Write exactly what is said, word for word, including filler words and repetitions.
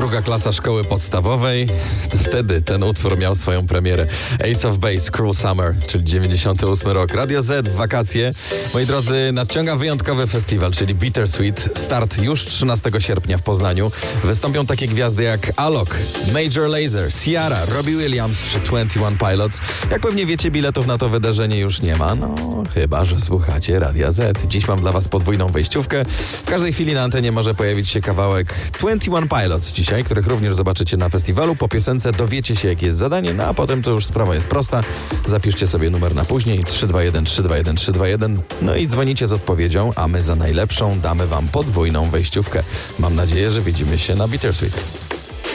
druga klasa szkoły podstawowej, to wtedy ten utwór miał swoją premierę. Ace of Base, Cruel Summer, czyli dziewięćdziesiąty ósmy rok. Radio Z w wakacje. Moi drodzy, nadciąga wyjątkowy festiwal, czyli Bittersweet. Start już trzynastego sierpnia w Poznaniu. Wystąpią takie gwiazdy jak Alok, Major Lazer, Ciara, Robbie Williams czy twenty one Pilots. Jak pewnie wiecie, biletów na to wydarzenie już nie ma. No, chyba że słuchacie Radia Z. Dziś mam dla was podwójną wejściówkę. W każdej chwili na antenie może pojawić się kawałek twenty one Pilots dzisiaj, których również zobaczycie na festiwalu. Po piosence dowiecie się, jakie jest zadanie, no a potem to już sprawa jest prosta. Zapiszcie sobie numer na później trzy dwa jeden trzy dwa jeden trzy dwa jeden, no i dzwonicie z odpowiedzią, a my za najlepszą damy wam podwójną wejściówkę. Mam nadzieję, że widzimy się na Bittersweet.